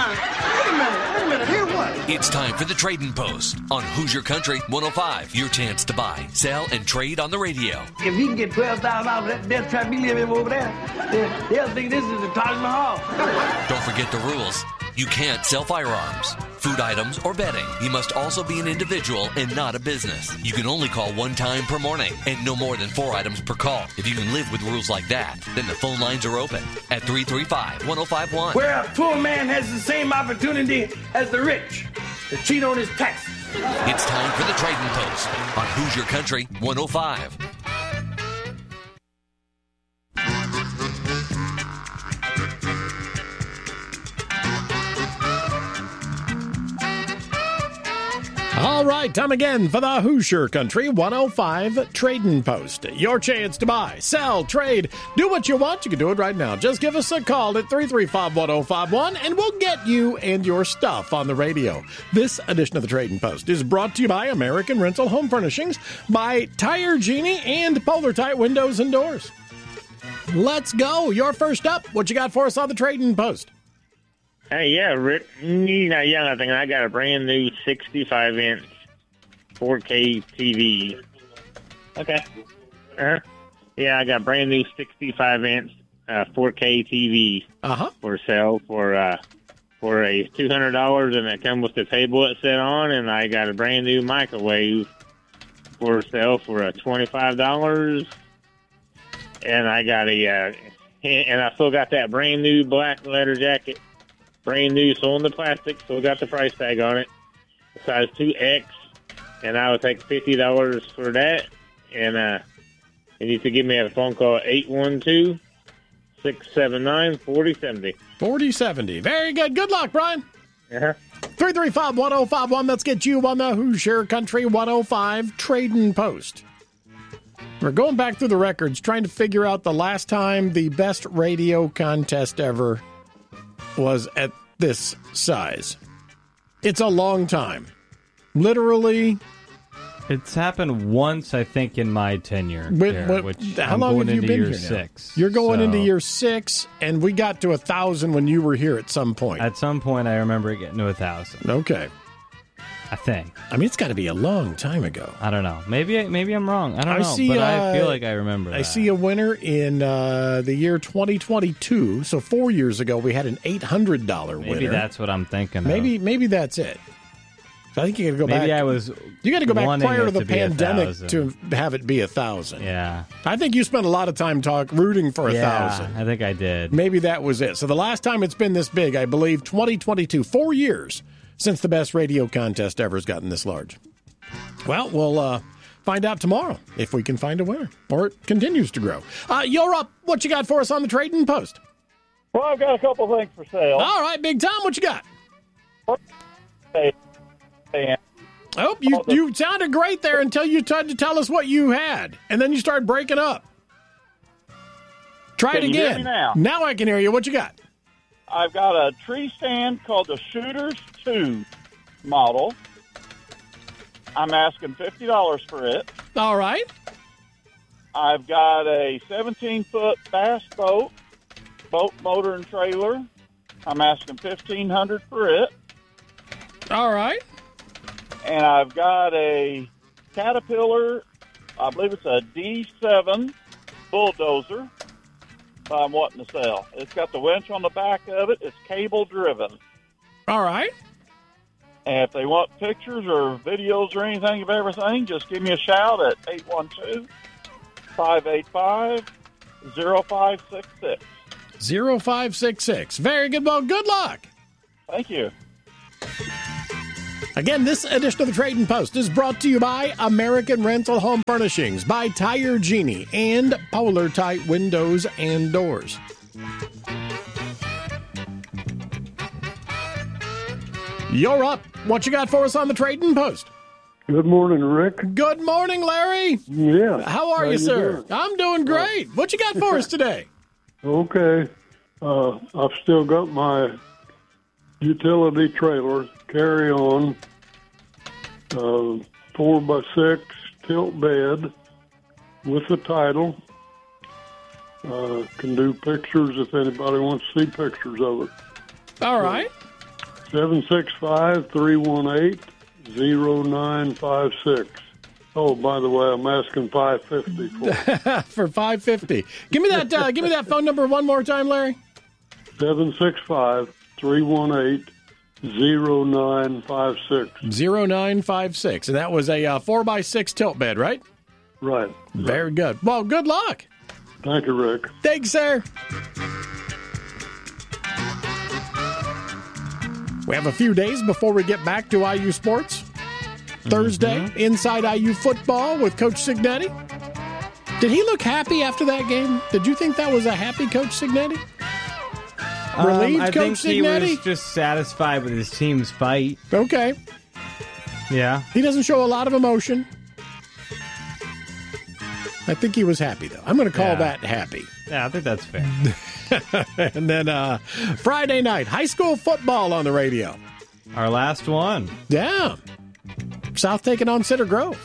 Hear what? It's time for the Trading Post on Hoosier Country 105. Your chance to buy, sell, and trade on the radio. If he can get $12,000, they'll try to live him over there. They'll think this is the Taj Mahal. Don't forget the rules. You can't sell firearms, food items, or bedding. You must also be an individual and not a business. You can only call one time per morning and no more than 4 items per call. If you can live with rules like that, then the phone lines are open at 335-1051. Where a poor man has the same opportunity as the rich to cheat on his taxes. It's time for the Trading Post on Hoosier Country 105. All right, time again for the Hoosier Country 105 Trading Post. Your chance to buy, sell, trade, do what you want. You can do it right now. Just give us a call at 335-1051, and we'll get you and your stuff on the radio. This edition of the Trading Post is brought to you by American Rental Home Furnishings, by Tire Genie, and Polar Tight Windows and Doors. Let's go. You're first up. What you got for us on the Trading Post? Hey, yeah, Rick, you're not young, I think. I got a brand new 65-inch 4K TV. Okay. Yeah, I got a brand new 65-inch 4K TV for sale for a $200, and it comes with the table it's set on, and I got a brand new microwave for sale for $25, and I got and I still got that brand new black leather jacket. Brand new, sold in the plastic, still got the price tag on it. Size 2X, and I would take $50 for that. And you need to give me a phone call at 812-679-4070. 4070. Very good. Good luck, Brian. 335-1051. Let's get you on the Hoosier Country 105 Trading Post. We're going back through the records, trying to figure out the last time the best radio contest ever was at this size. It's a long time. Literally. It's happened once, I think, in my tenure. How long have you been here now? 6. You're going into year 6, and we got to 1,000 when you were here at some point. At some point, I remember it getting to 1,000. Okay. I think. I mean, it's got to be a long time ago. I don't know. Maybe I'm wrong. I don't know. But I feel like I remember that. I see a winner in the year 2022. So 4 years ago, we had an $800 winner. Maybe that's what I'm thinking. Maybe that's it. So I think you got to go back. Maybe you got to go back prior to the pandemic to have it be 1,000. Yeah. I think you spent a lot of time rooting for 1,000. I think I did. Maybe that was it. So the last time it's been this big, I believe, 2022. 4 years since the best radio contest ever has gotten this large. Well, we'll find out tomorrow if we can find a winner, or it continues to grow. You're up. What you got for us on the Trading Post? Well, I've got a couple things for sale. All right, Big Tom, what you got? Oh, you sounded great there until you tried to tell us what you had, and then you started breaking up. Try it again. Can you hear me now? Now I can hear you. What you got? I've got a tree stand called the Shooters 2 model. I'm asking $50 for it. All right. I've got a 17-foot bass boat motor and trailer. I'm asking $1,500 for it. All right. And I've got a Caterpillar, I believe it's a D7 bulldozer I'm wanting to sell. It's got the winch on the back of it. It's cable driven. All right. And if they want pictures or videos or anything of everything, just give me a shout at 812-585-0566. 0566. Very good. Well, good luck. Thank you. Again, this edition of the Trading Post is brought to you by American Rental Home Furnishings, by Tire Genie, and Polar Tight Windows and Doors. You're up. What you got for us on the Trading Post? Good morning, Rick. Good morning, Larry. Yeah. How are you, sir? Doing? I'm doing great. What you got for us today? Okay. I've still got my utility trailer, carry on, 4x6 tilt bed with the title. Can do pictures if anybody wants to see pictures of it. All right. 765-318-0956. Oh, by the way, I'm asking $5.50 for it. For $5.50. Give me that phone number one more time, Larry. 765-318-0956. 0956. And that was a 4x6 tilt bed, right? Right. Very good. Well, good luck. Thank you, Rick. Thanks, sir. We have a few days before we get back to IU sports. Thursday, Inside IU football with Coach Cignetti. Did he look happy after that game? Did you think that was a happy Coach Cignetti? Relieved I Coach think Cignetti? he was just satisfied with his team's fight. Okay. Yeah. He doesn't show a lot of emotion. I think he was happy, though. I'm going to call that happy. Yeah, I think that's fair. And then Friday night, high school football on the radio. Our last one. Yeah. South taking on Cedar Grove.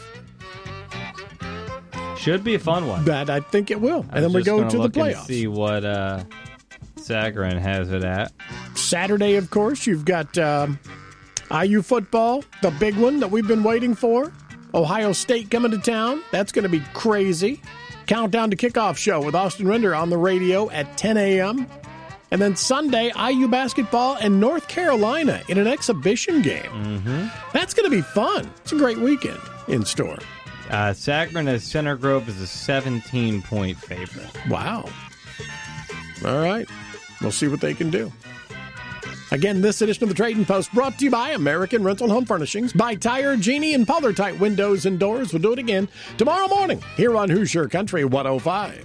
Should be a fun one. But I think it will. And then we go to the playoffs. And see what Sagarin has it at. Saturday, of course, you've got IU football, the big one that we've been waiting for. Ohio State coming to town. That's going to be crazy. Countdown to kickoff show with Austin Render on the radio at 10 a.m. And then Sunday, IU basketball and North Carolina in an exhibition game. That's going to be fun. It's a great weekend in store. Sagarin as Center Grove is a 17-point favorite. Wow. All right. We'll see what they can do. Again, this edition of the Trading Post brought to you by American Rental Home Furnishings, by Tire Genie and Polartite Windows and Doors. We'll do it again tomorrow morning here on Hoosier Country 105.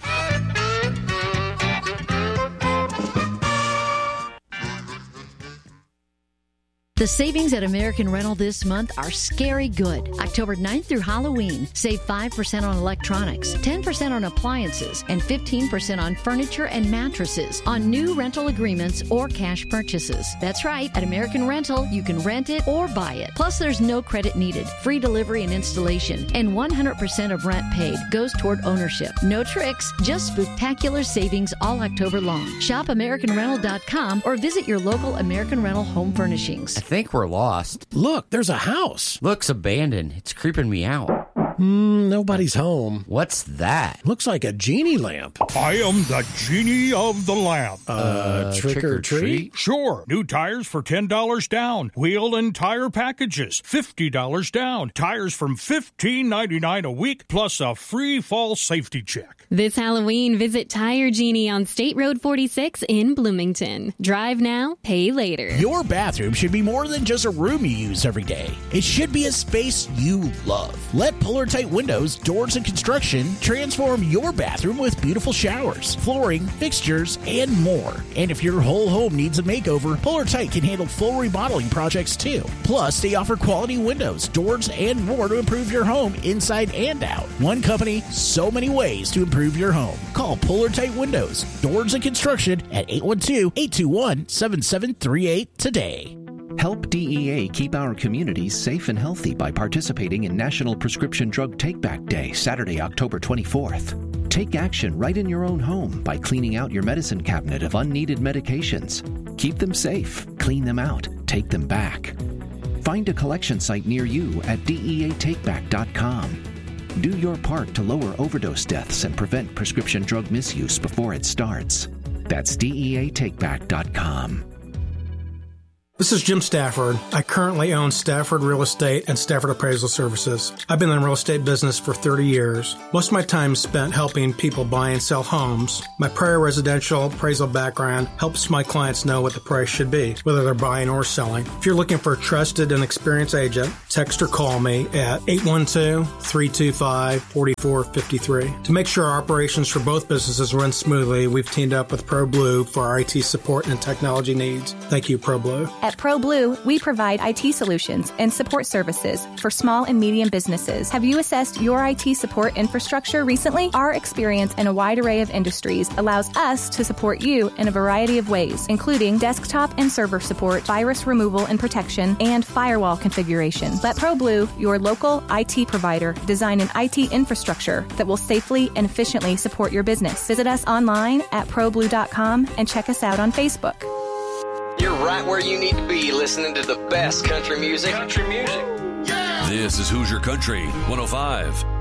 The savings at American Rental this month are scary good. October 9th through Halloween, save 5% on electronics, 10% on appliances, and 15% on furniture and mattresses on new rental agreements or cash purchases. That's right. At American Rental, you can rent it or buy it. Plus, there's no credit needed, free delivery and installation, and 100% of rent paid goes toward ownership. No tricks, just spectacular savings all October long. Shop AmericanRental.com or visit your local American Rental Home Furnishings. I think we're lost. Look, there's a house. Looks abandoned. It's creeping me out. Nobody's home. What's that? Looks like a genie lamp. I am the genie of the lamp. Trick or treat? Sure. New tires for $10 down. Wheel and tire packages, $50 down. Tires from $15.99 a week, plus a free fall safety check. This Halloween, visit Tire Genie on State Road 46 in Bloomington. Drive now, pay later. Your bathroom should be more than just a room you use every day. It should be a space you love. Let Polartite Windows, Doors, and Construction transform your bathroom with beautiful showers, flooring, fixtures, and more. And if your whole home needs a makeover, Polartite can handle full remodeling projects too. Plus, they offer quality windows, doors, and more to improve your home inside and out. One company, so many ways to improve your home. Call Polartite Windows, Doors, and Construction at 812-821-7738 today. Help DEA keep our communities safe and healthy by participating in National Prescription Drug Take-Back Day, Saturday, October 24th. Take action right in your own home by cleaning out your medicine cabinet of unneeded medications. Keep them safe, clean them out, take them back. Find a collection site near you at DEATakeback.com. Do your part to lower overdose deaths and prevent prescription drug misuse before it starts. That's DEATakeback.com. This is Jim Stafford. I currently own Stafford Real Estate and Stafford Appraisal Services. I've been in the real estate business for 30 years. Most of my time is spent helping people buy and sell homes. My prior residential appraisal background helps my clients know what the price should be, whether they're buying or selling. If you're looking for a trusted and experienced agent, text or call me at 812-325-4453. To make sure our operations for both businesses run smoothly, we've teamed up with ProBlue for our IT support and technology needs. Thank you, ProBlue. At ProBlue, we provide IT solutions and support services for small and medium businesses. Have you assessed your IT support infrastructure recently? Our experience in a wide array of industries allows us to support you in a variety of ways, including desktop and server support, virus removal and protection, and firewall configuration. Let ProBlue, your local IT provider, design an IT infrastructure that will safely and efficiently support your business. Visit us online at ProBlue.com and check us out on Facebook. Your right where you need to be, listening to the best country music. This is Hoosier Country 105